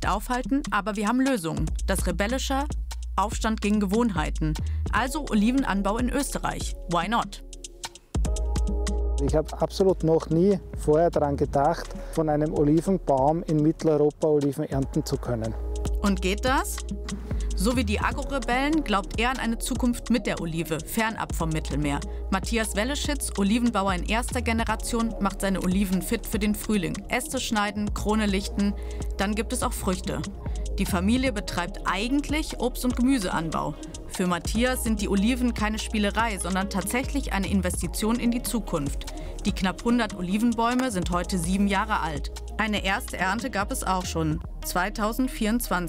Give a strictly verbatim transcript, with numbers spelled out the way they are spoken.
nicht aufhalten, aber wir haben Lösungen. Das rebellische Aufstand gegen Gewohnheiten. Also Olivenanbau in Österreich. Why not? Ich habe absolut noch nie vorher daran gedacht, von einem Olivenbaum in Mitteleuropa Oliven ernten zu können. Und geht das? So wie die Agrorebellen glaubt er an eine Zukunft mit der Olive, fernab vom Mittelmeer. Matthias Welleschitz, Olivenbauer in erster Generation, macht seine Oliven fit für den Frühling. Äste schneiden, Krone lichten, dann gibt es auch Früchte. Die Familie betreibt eigentlich Obst- und Gemüseanbau. Für Matthias sind die Oliven keine Spielerei, sondern tatsächlich eine Investition in die Zukunft. Die knapp hundert Olivenbäume sind heute sieben Jahre alt. Eine erste Ernte gab es auch schon, zweitausendvierundzwanzig.